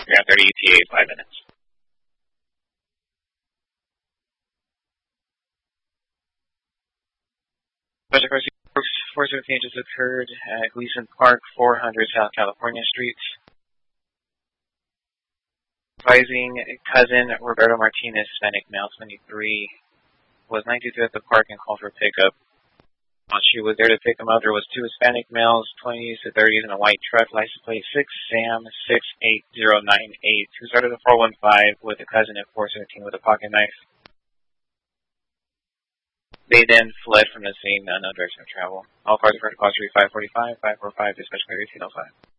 Ground 30 ETA, 5 minutes. Special Crossing 417 just occurred at Gleason Park, 400 South California Street. Advising cousin Roberto Martinez, Hispanic male, 23, was 92 at the park and called for pickup. While she was there to pick him up, there was 2 Hispanic males, 20s to 30s, in a white truck, license plate 6SAM68098, who started a 415 with a cousin at 417 with a pocket knife. They then fled from the scene, no direction of travel. All cars referred to call 545, 545, dispatch clear 1805.